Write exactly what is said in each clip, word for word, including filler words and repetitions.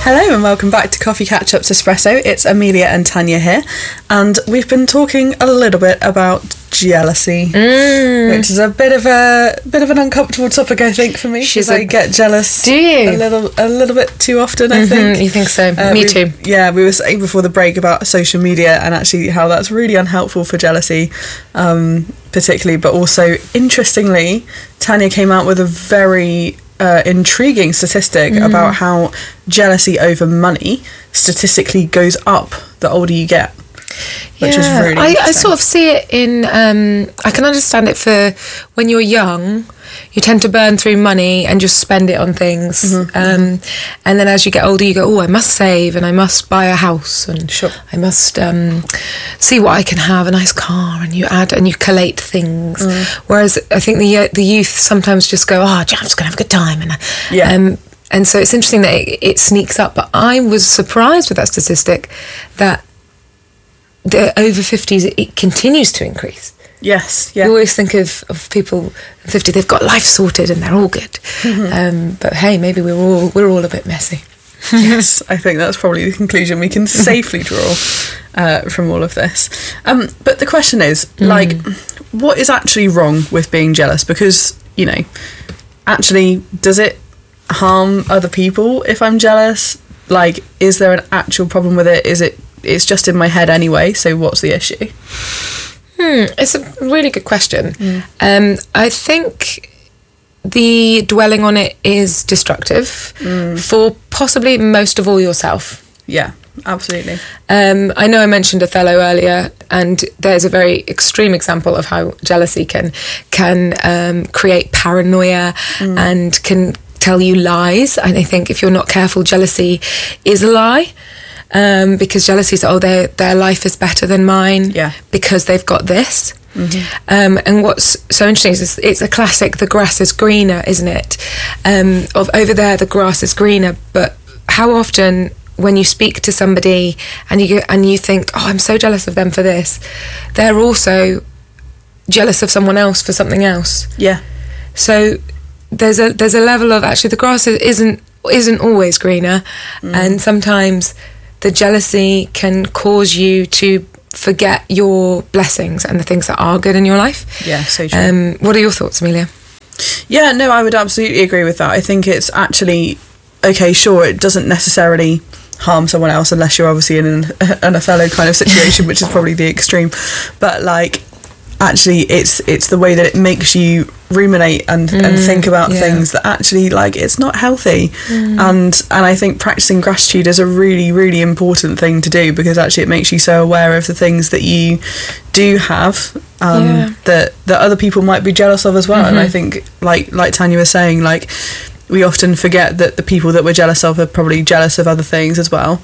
Hello and welcome back to Coffee Catch-Ups Espresso. It's Amelia and Tanya here, and we've been talking a little bit about jealousy, mm. which is a bit of a bit of an uncomfortable topic, I think, for me. She's a, I get jealous. Do you? A little, a little bit too often, I mm-hmm, think. You think so? Uh, me we, too. Yeah, we were saying before the break about social media and actually how that's really unhelpful for jealousy, um, particularly, but also, interestingly, Tanya came out with a very Uh, intriguing statistic mm. about how jealousy over money statistically goes up the older you get, which yeah, is really I, I sort of see it in um, I can understand it for when you're young. You tend to burn through money and just spend it on things, mm-hmm, um, mm-hmm. and then as you get older you go, oh, I must save and I must buy a house and sure. I must um, see what I can have, a nice car, and you add and you collate things, mm. whereas I think the the youth sometimes just go, oh, I'm just gonna have a good time, and yeah. um, and so it's interesting that it, it sneaks up. But I was surprised with that statistic that the over fifties it continues to increase. Yes, yeah. You always think of, of people fifty, they've got life sorted and they're all good. Mm-hmm. Um, but hey, maybe we're all we're all a bit messy. Yes, I think that's probably the conclusion we can safely draw uh, from all of this. Um, but the question is, mm. like, what is actually wrong with being jealous? Because, you know, actually, does it harm other people if I'm jealous? Like, is there an actual problem with it? Is it, it's just in my head anyway, so what's the issue? Hmm, it's a really good question. Mm. Um, I think the dwelling on it is destructive mm. for possibly most of all yourself. Yeah, absolutely. Um, I know I mentioned Othello earlier, and there's a very extreme example of how jealousy can can um, create paranoia mm. and can tell you lies. And I think if you're not careful, jealousy is a lie. Um, because jealousy is, oh, their their life is better than mine, yeah. because they've got this. Mm-hmm. Um, and what's so interesting is it's, it's a classic, the grass is greener, isn't it? Um, of over there, the grass is greener. But how often when you speak to somebody and you go, and you think, oh, I'm so jealous of them for this, they're also jealous of someone else for something else. Yeah. So there's a there's a level of actually the grass isn't isn't always greener, mm. and sometimes the jealousy can cause you to forget your blessings and the things that are good in your life. Yeah, so true. Um, what are your thoughts, Amelia? Yeah, no, I would absolutely agree with that. I think it's actually, okay, sure, it doesn't necessarily harm someone else unless you're obviously in an, an Othello kind of situation, which is probably the extreme. But, like, actually it's it's the way that it makes you ruminate and, mm, and think about yeah. things that actually, like, it's not healthy. Mm. And and I think practicing gratitude is a really, really important thing to do, because actually it makes you so aware of the things that you do have um, yeah. that that other people might be jealous of as well. Mm-hmm. And I think, like like Tanya was saying, like, we often forget that the people that we're jealous of are probably jealous of other things as well.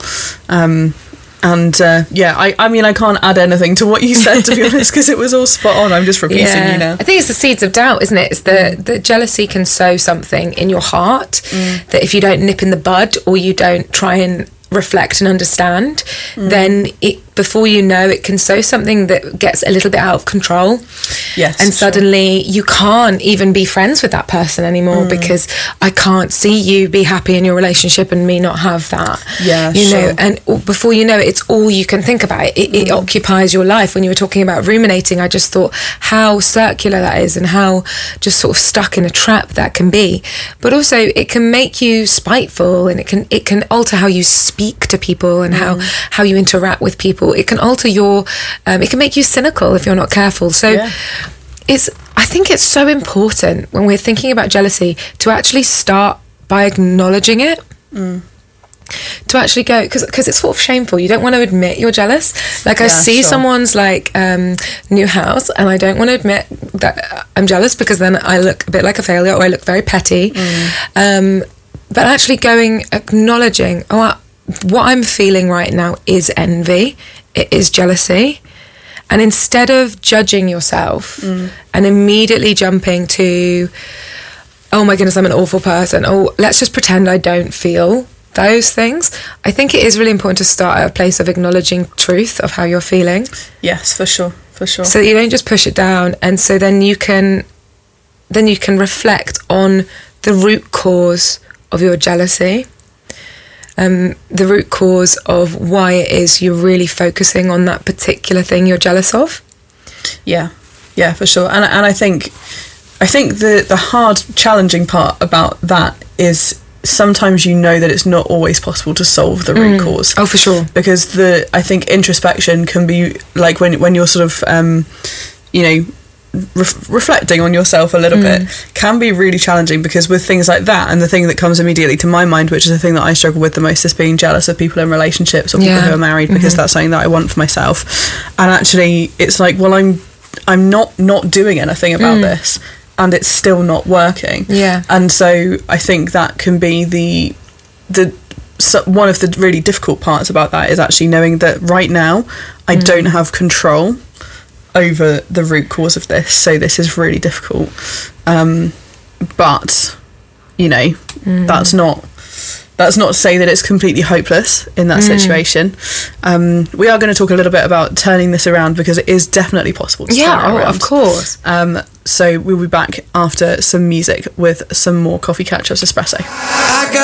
Um And, uh, yeah, I, I mean, I can't add anything to what you said, to be honest, because it was all spot on. I'm just repeating yeah. you now. I think it's the seeds of doubt, isn't it? It's the, the jealousy can sow something in your heart mm. that if you don't nip in the bud, or you don't try and reflect and understand, mm. then it, before you know, it can sow something that gets a little bit out of control. Yes, and suddenly sure. you can't even be friends with that person anymore, mm. because I can't see you be happy in your relationship and me not have that. Yeah, you sure. know, and before you know it, it's all you can think about. It, it, mm. it occupies your life. When you were talking about ruminating, I just thought how circular that is and how just sort of stuck in a trap that can be. But also it can make you spiteful, and it can it can alter how you speak to people and mm. how, how you interact with people. It can alter your, um, it can make you cynical if you're not careful. So yeah. it's, I think it's so important when we're thinking about jealousy to actually start by acknowledging it. Mm. To actually go, because it's sort of shameful. You don't want to admit you're jealous. Like, I yeah, see sure. someone's like um, new house, and I don't want to admit that I'm jealous, because then I look a bit like a failure, or I look very petty. Mm. Um, but actually going, acknowledging, oh, I, what I'm feeling right now is envy. It is jealousy. And instead of judging yourself mm. and immediately jumping to, oh my goodness, I'm an awful person, oh, let's just pretend I don't feel those things, I think it is really important to start at a place of acknowledging truth of how you're feeling. Yes, for sure, for sure. So that you don't just push it down, and so then you can then you can reflect on the root cause of your jealousy. um, the root cause of why it is you're really focusing on that particular thing you're jealous of. Yeah, yeah, for sure. And and I think I think the the hard, challenging part about that is sometimes you know that it's not always possible to solve the root mm. cause. Oh, for sure. Because the I think introspection can be like when when you're sort of um, you know. Re- reflecting on yourself a little mm. bit can be really challenging, because with things like that, and the thing that comes immediately to my mind, which is the thing that I struggle with the most, is being jealous of people in relationships or people yeah. who are married, because mm-hmm. that's something that I want for myself. And actually it's like, well, I'm I'm not not doing anything about mm. this, and it's still not working. Yeah. And so I think that can be the the so one of the really difficult parts about that, is actually knowing that right now I mm. don't have control over the root cause of this, so this is really difficult, um, but you know mm. that's not that's not to say that it's completely hopeless in that mm. situation. Um, we are going to talk a little bit about turning this around, because it is definitely possible to yeah turn it oh, around. Of course. Um, so we'll be back after some music with some more Coffee Catch-Ups Espresso.